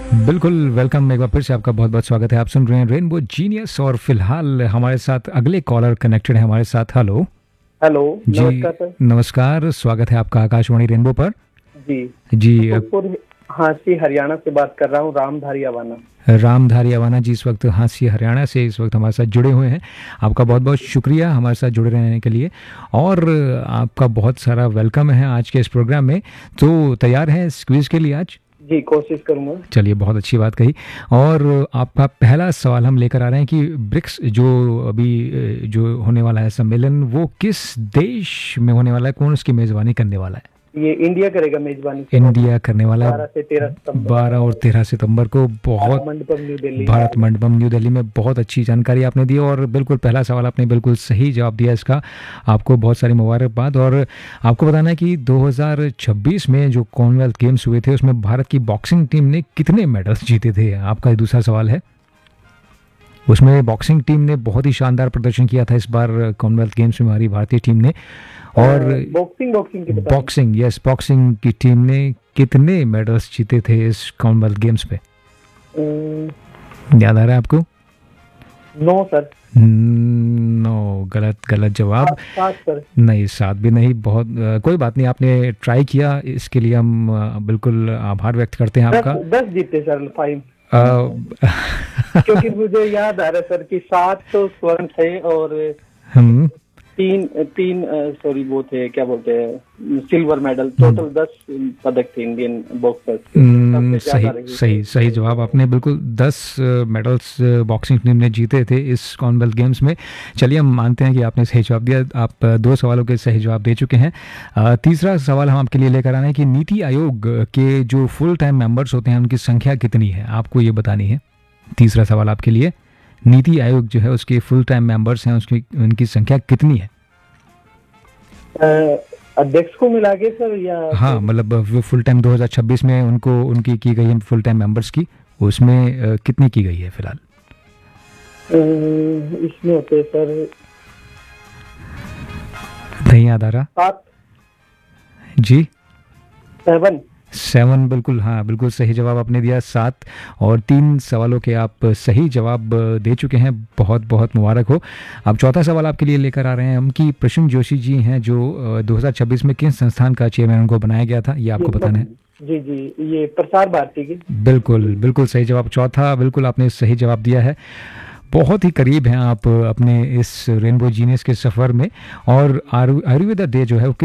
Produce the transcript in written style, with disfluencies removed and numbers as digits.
बिल्कुल वेलकम। एक बार फिर से आपका बहुत बहुत स्वागत है। आप सुन रहे हैं रेनबो जीनियस और फिलहाल हमारे साथ अगले कॉलर कनेक्टेड है हमारे साथ। Hello hello. जी, नमस्कार सर। नमस्कार, स्वागत है आपका आकाशवाणी रेनबो पर। जी। जी सुखपुर हाँसी हरियाणा से बात कर रहा हूँ, रामधारी अवाना। रामधारी अवाना जी इस वक्त हाँसी हरियाणा से इस वक्त हमारे साथ जुड़े हुए हैं। आपका बहुत बहुत शुक्रिया हमारे साथ जुड़े रहने के लिए और आपका बहुत सारा वेलकम है आज के इस प्रोग्राम में। तो तैयार हैं इस क्विज के लिए आज? जी, कोशिश करूंगा। चलिए, बहुत अच्छी बात कही। और आपका पहला सवाल हम लेकर आ रहे हैं कि ब्रिक्स जो अभी जो होने वाला है सम्मेलन, वो किस देश में होने वाला है, कौन उसकी मेजबानी करने वाला है? ये इंडिया करेगा मेजबानी। इंडिया करने वाला है 12 से 13 सितंबर। 12 और 13 सितंबर को। बहुत मंडपम न्यू दिल्ली। भारत मंडपम न्यू दिल्ली में। बहुत अच्छी जानकारी आपने दी और बिल्कुल पहला सवाल आपने बिल्कुल सही जवाब दिया इसका। आपको बहुत सारी मुबारकबाद। और आपको बताना है कि 2026 में जो कॉमनवेल्थ गेम्स हुए थे उसमें भारत की बॉक्सिंग टीम ने कितने मेडल्स जीते थे? आपका दूसरा सवाल है। उसमें बॉक्सिंग टीम ने बहुत ही शानदार प्रदर्शन किया था इस बार कॉमनवेल्थ गेम्स में हमारी भारतीय टीम ने। और बॉक्सिंग की टीम ने कितने मेडल्स जीते थे इस कॉमनवेल्थ गेम्स पे? याद आ रहा है आपको? 9 सर। 9 गलत जवाब। 7 सर। नहीं, 7 भी नहीं। बहुत कोई बात नहीं, आपने ट्राई किया, इसके लिए हम बिल्कुल आभार व्यक्त करते हैं आपका। 10 जीते सर। 5 क्योंकि मुझे याद आ रहा है सर कि 7 तो स्वर्ण थे और हम तीन सॉरी वो थे, क्या बोलते हैं, सिल्वर मेडल। टोटल 10 पदक थे इंडियन बॉक्सर्स। सही जवाब आपने। बिल्कुल 10 मेडल्स बॉक्सिंग टीम ने जीते थे इस कॉमनवेल्थ गेम्स में। चलिए, हम मानते हैं कि आपने सही जवाब दिया। आप 2 सवालों के सही जवाब दे चुके हैं। तीसरा सवाल हम आपके लिए लेकर आ रहे हैं कि नीति आयोग के जो फुल टाइम मेंबर्स होते हैं उनकी संख्या कितनी है, आपको ये बतानी है। तीसरा सवाल आपके लिए, नीति आयोग जो है उसके फुल टाइम मेंबर्स हैं, उसकी उनकी संख्या कितनी है? अध्यक्ष को मिला के सर, या? हाँ, मतलब फुल टाइम 2026 में उनकी की गई है फुल टाइम मेंबर्स की, उसमें कितनी की गई है फिलहाल? इसमें होते सर, नहीं याद आ रहा। 7 जी, 7। बिल्कुल, हाँ बिल्कुल सही जवाब आपने दिया, 7। और 3 सवालों के आप सही जवाब दे चुके हैं। बहुत बहुत मुबारक हो। अब चौथा सवाल आपके लिए लेकर आ रहे हैं हम कि प्रसून जोशी जी हैं जो 2026 में किस संस्थान का चेयरमैन उनको बनाया गया था, ये आपको बताना है। जी, ये प्रसार भारती की। बिल्कुल सही जवाब। चौथा बिल्कुल आपने सही जवाब दिया है। बहुत ही करीब हैं आप अपने इस रेनबो जीनियस के सफ़र में। और आयुर्वेदा डे जो है